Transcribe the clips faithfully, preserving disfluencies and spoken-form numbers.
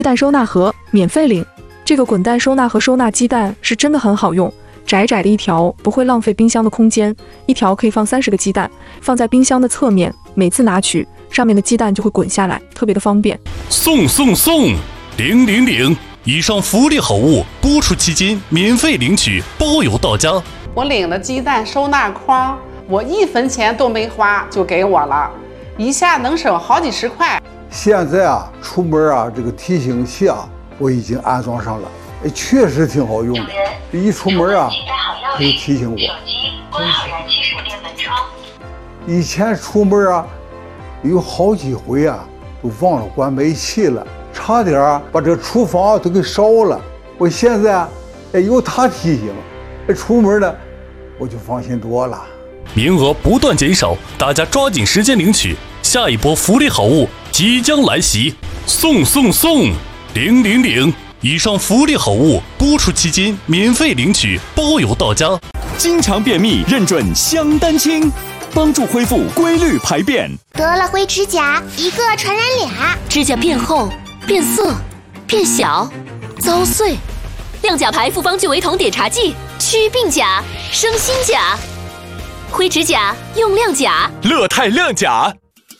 蛋收纳盒免费领。这个滚蛋收纳盒收纳鸡蛋是真的很好用，窄窄的一条不会浪费冰箱的空间，一条可以放三十个鸡蛋，放在冰箱的侧面，每次拿取上面的鸡蛋就会滚下来，特别的方便。 送送送，领领领！以上福利好物播出期间免费领取，包邮到家。 我领了鸡蛋收纳筐，我一分钱都没花就给我了，一下能省好几十块。 现在啊，出门啊，这个提醒器啊，我已经安装上了，哎，确实挺好用的。一出门啊，它就提醒我。以前出门啊，有好几回啊，都忘了关煤气了，差点啊把这厨房都给烧了。我现在啊，哎，有它提醒，哎，出门呢，我就放心多了。 名额不断减少，大家抓紧时间领取，下一波福利好物即将来袭，送送送，领领领！以上福利好物播出期间免费领取，包邮到家。 经常便秘认准香丹清，帮助恢复规律排便。 得了灰指甲，一个传染俩， 指甲变厚、变色、变小、遭碎。亮甲牌复方聚维酮碘茶剂，祛病甲、生新甲。灰指甲用亮甲， 乐泰亮甲。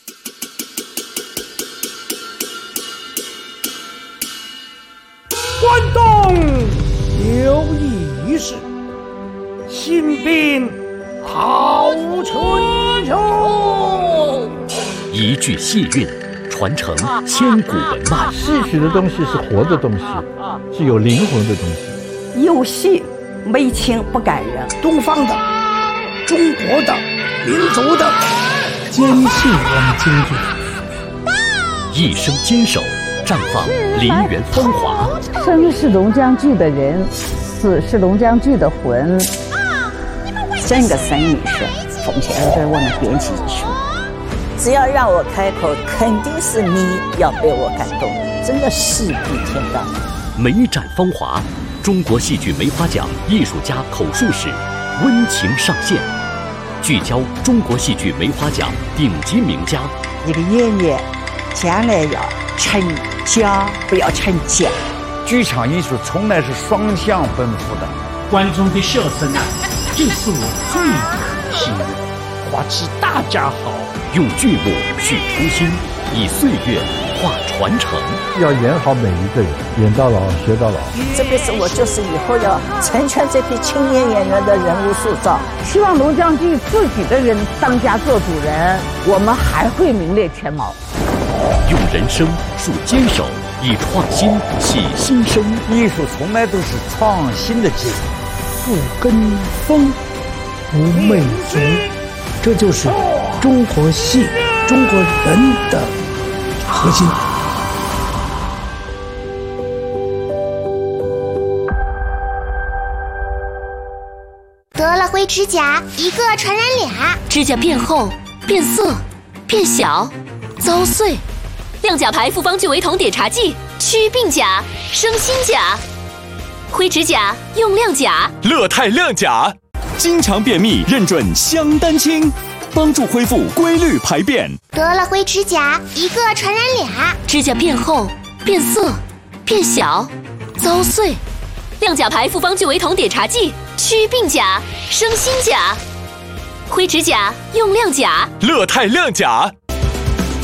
关东有义士，新兵好春秋。 一句戏韵，传承千古文脉。 戏曲的东西是活的东西，是有灵魂的东西。 有戏没情不感人。 东方的、中国的、民族的， 坚信我们京剧。 一生坚守，绽放梨园芳华。 生是龙江剧的人，死是龙江剧的魂。 整个生意是奉献给我们编辑艺术。只要让我开口，肯定是你要被我感动，真的戏比天大。 梅展芳华，中国戏剧梅花奖艺术家口述史温情上线，聚焦中国戏剧梅花奖顶级名家。 一个演员将来要成家，不要成家。 剧场艺术从来是双向奔赴的， 观众的笑声啊，就是我最可惜的。 花期大家好， 用剧目续初心，以岁月画传承。 要演好每一个人，演到老学到老。 这辈子我就是以后要成全这批青年演员的人物塑造。 希望龙江剧自己的人当家做主人，我们还会名列前茅。 用人生树坚守，以创新洗新生。 艺术从来都是创新的结果。 不跟风，不媚俗，这就是中国戏、中国人的核心。 得了灰指甲，一个传染俩， 指甲变厚、变色、变小、遭碎。亮甲牌复方聚维酮碘茶剂，祛病甲、生新甲。灰指甲用亮甲， 乐泰亮甲。经常便秘认准香丹清，帮助恢复规律排便。 得了灰指甲，一个传染俩， 指甲变厚、变色、变小、遭碎。亮甲牌复方聚维酮碘茶剂，祛病甲、生新甲。灰指甲用亮甲， 乐泰亮甲。